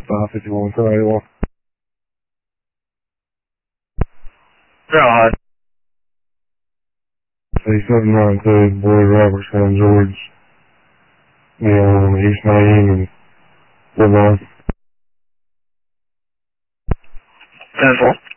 551, 1081. Yeah, hi. 3792, Boyd Roberts, St. George, on East Main and Woodlawn. 10-4.